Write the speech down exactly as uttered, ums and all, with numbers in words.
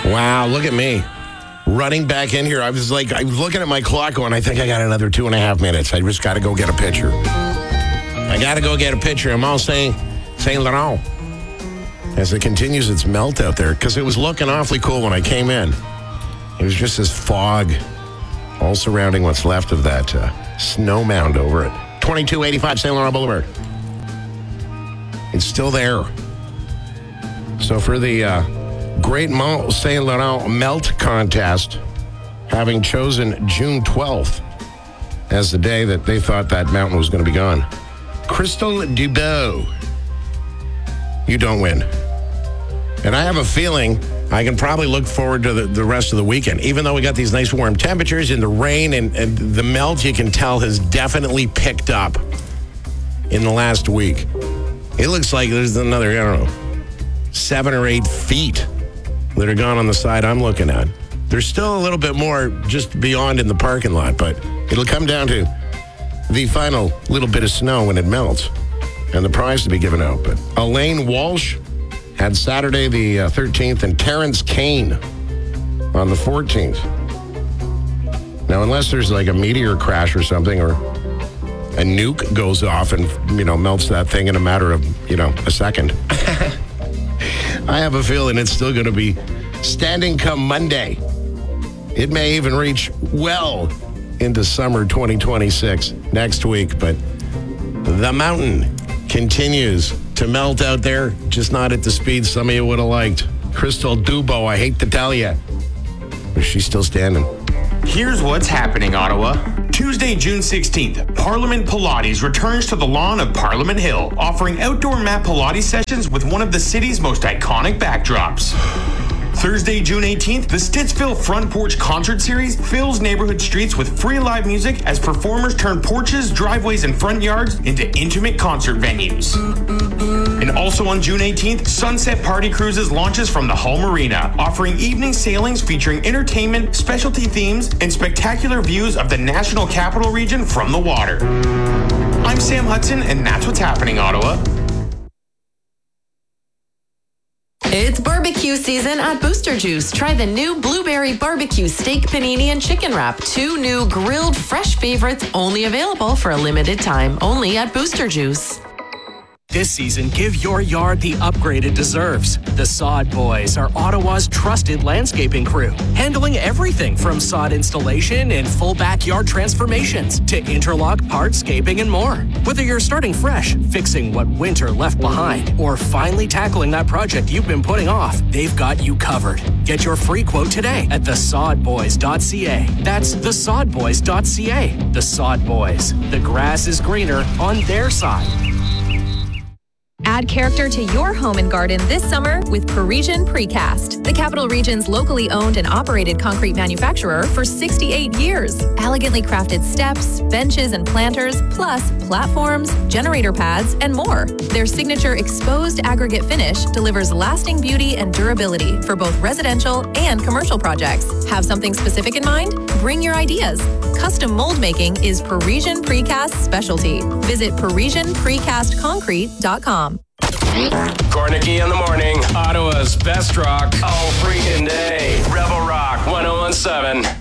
Wow, look at me. Running back in here. I was like, I was looking at my clock going, I think I got another two and a half minutes. I just got to go get a picture. I got to go get a picture. I'm all saying Saint Laurent as it continues its melt out there because it was looking awfully cool when I came in. It was just this fog all surrounding what's left of that uh, snow mound over it. twenty-two eighty-five Saint Laurent Boulevard. It's still there. So for the uh, Great Mont Saint Laurent Melt Contest, having chosen June twelfth as the day that they thought that mountain was going to be gone, Crystal Dubois, you don't win. And I have a feeling I can probably look forward to the, the rest of the weekend. Even though we got these nice warm temperatures and the rain and, and the melt, you can tell, has definitely picked up in the last week. It looks like there's another, I don't know, seven or eight feet that are gone on the side I'm looking at. There's still a little bit more just beyond in the parking lot, but it'll come down to the final little bit of snow when it melts and the prize to be given out. But Elaine Walsh had Saturday the uh, thirteenth and Terrence Kane on the fourteenth. Now, unless there's like a meteor crash or something, or a nuke goes off and, you know, melts that thing in a matter of, you know, a second. I have a feeling it's still going to be standing come Monday. It may even reach well into summer twenty twenty-six next week, but the mountain continues to melt out there, just not at the speed some of you would have liked. Crystal Dubois, I hate to tell you, but she's still standing. Here's what's happening, Ottawa. Tuesday, June sixteenth, Parliament Pilates returns to the lawn of Parliament Hill, offering outdoor mat Pilates sessions with one of the city's most iconic backdrops. Thursday, June eighteenth, the Stittsville Front Porch Concert Series fills neighborhood streets with free live music as performers turn porches, driveways, and front yards into intimate concert venues. And also on June eighteenth, Sunset Party Cruises launches from the Hull Marina, offering evening sailings featuring entertainment, specialty themes, and spectacular views of the National Capital Region from the water. I'm Sam Hudson, and that's what's happening, Ottawa. It's barbecue season at Booster Juice. Try the new Blueberry Barbecue Steak Panini and Chicken Wrap. Two new grilled fresh favorites only available for a limited time. Only at Booster Juice. This season, give your yard the upgrade it deserves. The Sod Boys are Ottawa's trusted landscaping crew, handling everything from sod installation and full backyard transformations to interlock, hardscaping, and more. Whether you're starting fresh, fixing what winter left behind, or finally tackling that project you've been putting off, they've got you covered. Get your free quote today at the sod boys dot c a. That's the sod boys dot c a. The Sod Boys. The grass is greener on their side. Add character to your home and garden this summer with Parisian Precast, the Capital Region's locally owned and operated concrete manufacturer for sixty-eight years. Elegantly crafted steps, benches, and planters, plus platforms, generator pads, and more. Their signature exposed aggregate finish delivers lasting beauty and durability for both residential and commercial projects. Have something specific in mind? Bring your ideas. Custom mold making is Parisian Precast's specialty. Visit Parisian Precast Concrete dot com. Gornicki in the morning, Ottawa's best rock all freaking day. Rebel Rock one oh one seven.